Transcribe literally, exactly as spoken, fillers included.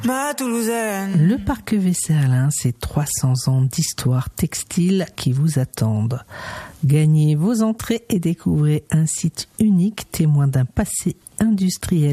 Ma Toulousaine. Le parc Vesserlin, c'est trois cents ans d'histoire textile qui vous attendent. Gagnez vos entrées et découvrez un site unique témoin d'un passé industriel